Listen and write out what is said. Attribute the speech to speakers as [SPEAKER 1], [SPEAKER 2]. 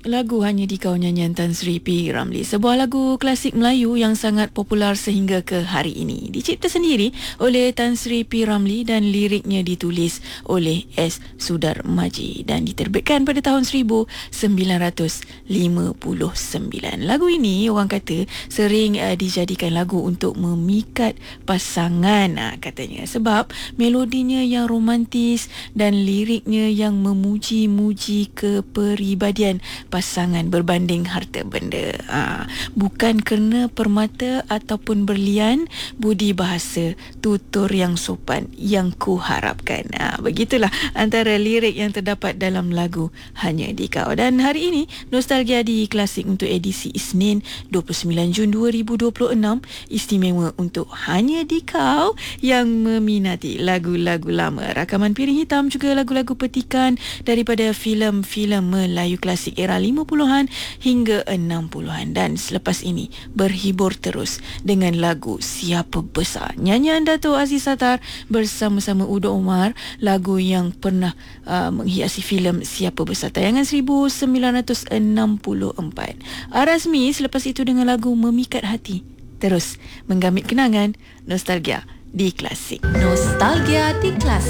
[SPEAKER 1] Lagu Hanya di Kau nyanyian Tan Sri P. Ramlee, sebuah lagu klasik Melayu yang sangat popular sehingga ke hari ini. Dicipta sendiri oleh Tan Sri P. Ramlee dan liriknya ditulis oleh S. Sudarmaji dan diterbitkan pada tahun 1959. Lagu ini orang kata sering dijadikan lagu untuk memikat pasangan, katanya, sebab melodinya yang romantis dan liriknya yang memuji-muji kepribadian pasangan berbanding harta benda. Bukan kerana permata ataupun berlian, budi bahasa, tutur yang sopan yang ku harapkan. Begitulah antara lirik yang terdapat dalam lagu Hanya di Kau. Dan hari ini Nostalgia di Klasik untuk edisi Isnin 29 Jun 2026 istimewa untuk Hanya di Kau yang meminati lagu-lagu lama, rakaman piring hitam, juga lagu-lagu petikan daripada filem-filem Melayu klasik era 50-an hingga 60-an. Dan selepas ini berhibur terus dengan lagu Siapa Besar, nyanyian Dato' Aziz Sattar bersama-sama Udo Omar, lagu yang pernah menghiasi filem Siapa Besar tayangan 1964. Rasmi selepas itu dengan lagu Memikat Hati, terus menggamit kenangan. Nostalgia di Klasik.
[SPEAKER 2] Nostalgia di Klasik.